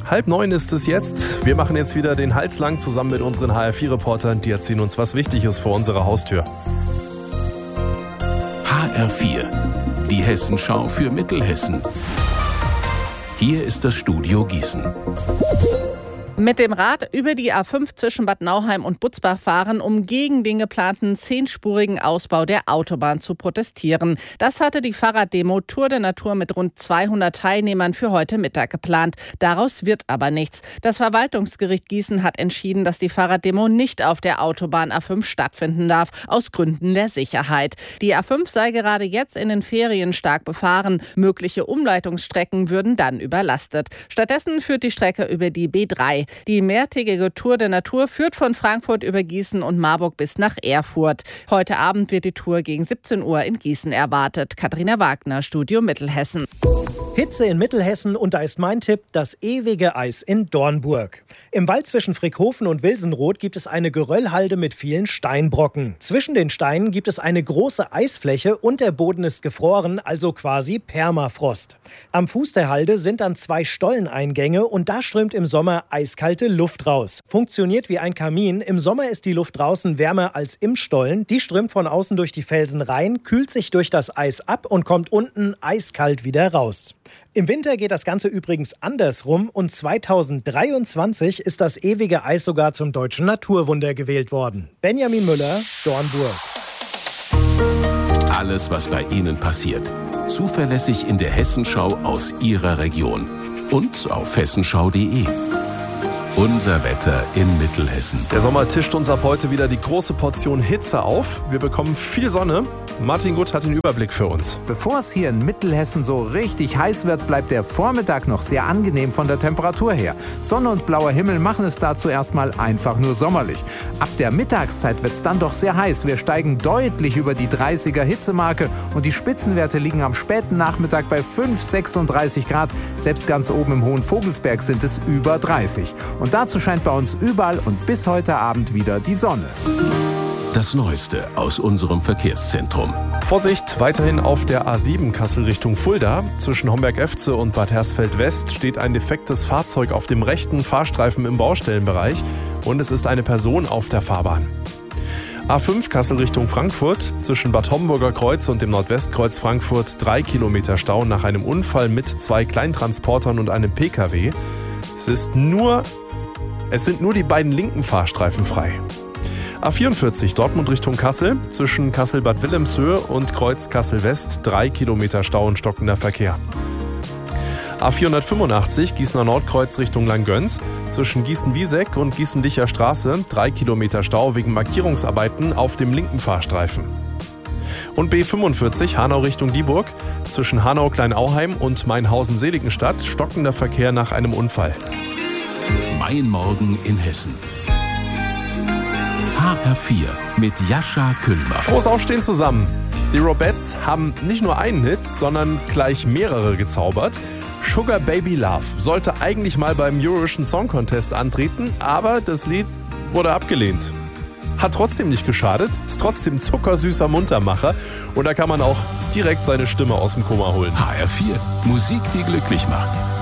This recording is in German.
8:30 ist es jetzt. Wir machen jetzt wieder den Hals lang zusammen mit unseren HR4-Reportern. Die erzählen uns, was wichtig ist vor unserer Haustür. HR4, die Hessenschau für Mittelhessen. Hier ist das Studio Gießen. Mit dem Rad über die A5 zwischen Bad Nauheim und Butzbach fahren, um gegen den geplanten 10-spurigen Ausbau der Autobahn zu protestieren. Das hatte die Fahrraddemo Tour de Natur mit rund 200 Teilnehmern für heute Mittag geplant. Daraus wird aber nichts. Das Verwaltungsgericht Gießen hat entschieden, dass die Fahrraddemo nicht auf der Autobahn A5 stattfinden darf, aus Gründen der Sicherheit. Die A5 sei gerade jetzt in den Ferien stark befahren. Mögliche Umleitungsstrecken würden dann überlastet. Stattdessen führt die Strecke über die B3. Die mehrtägige Tour de Natur führt von Frankfurt über Gießen und Marburg bis nach Erfurt. Heute Abend wird die Tour gegen 17 Uhr in Gießen erwartet. Katharina Wagner, Studio Mittelhessen. Hitze in Mittelhessen und da ist mein Tipp, das ewige Eis in Dornburg. Im Wald zwischen Frickhofen und Wilsenroth gibt es eine Geröllhalde mit vielen Steinbrocken. Zwischen den Steinen gibt es eine große Eisfläche und der Boden ist gefroren, also quasi Permafrost. Am Fuß der Halde sind dann 2 Stolleneingänge und da strömt im Sommer eiskalte Luft raus. Funktioniert wie ein Kamin. Im Sommer ist die Luft draußen wärmer als im Stollen. Die strömt von außen durch die Felsen rein, kühlt sich durch das Eis ab und kommt unten eiskalt wieder raus. Im Winter geht das Ganze übrigens andersrum und 2023 ist das ewige Eis sogar zum deutschen Naturwunder gewählt worden. Benjamin Müller, Dornburg. Alles, was bei Ihnen passiert. Zuverlässig in der Hessenschau aus Ihrer Region. Und auf hessenschau.de. Unser Wetter in Mittelhessen. Der Sommer tischt uns ab heute wieder die große Portion Hitze auf. Wir bekommen viel Sonne. Martin Gutt hat den Überblick für uns. Bevor es hier in Mittelhessen so richtig heiß wird, bleibt der Vormittag noch sehr angenehm von der Temperatur her. Sonne und blauer Himmel machen es dazu erstmal einfach nur sommerlich. Ab der Mittagszeit wird es dann doch sehr heiß. Wir steigen deutlich über die 30er Hitzemarke und die Spitzenwerte liegen am späten Nachmittag bei 36 Grad. Selbst ganz oben im Hohen Vogelsberg sind es über 30. Und dazu scheint bei uns überall und bis heute Abend wieder die Sonne. Das Neueste aus unserem Verkehrszentrum. Vorsicht, weiterhin auf der A7 Kassel Richtung Fulda. Zwischen Homberg-Efze und Bad Hersfeld-West steht ein defektes Fahrzeug auf dem rechten Fahrstreifen im Baustellenbereich und es ist eine Person auf der Fahrbahn. A5 Kassel Richtung Frankfurt. Zwischen Bad Homburger Kreuz und dem Nordwestkreuz Frankfurt 3 Kilometer Stau nach einem Unfall mit 2 Kleintransportern und einem Pkw. Es sind nur die beiden linken Fahrstreifen frei. A44 Dortmund Richtung Kassel, zwischen Kassel-Bad Wilhelmshöhe und Kreuz Kassel-West 3 Kilometer Stau und stockender Verkehr. A485 Gießener Nordkreuz Richtung Langgöns, zwischen Gießen-Wieseck und Gießen-Licher Straße 3 Kilometer Stau wegen Markierungsarbeiten auf dem linken Fahrstreifen. Und B45 Hanau Richtung Dieburg, zwischen Hanau-Kleinauheim und Mainhausen-Seligenstadt stockender Verkehr nach einem Unfall. Mein Morgen in Hessen. HR4 mit Jascha Küllmann. Frohes Aufstehen zusammen. Die Robettes haben nicht nur einen Hit, sondern gleich mehrere gezaubert. Sugar Baby Love sollte eigentlich mal beim Eurovision Song Contest antreten, aber das Lied wurde abgelehnt. Hat trotzdem nicht geschadet, ist trotzdem zuckersüßer Muntermacher und da kann man auch direkt seine Stimme aus dem Koma holen. HR4, Musik, die glücklich macht.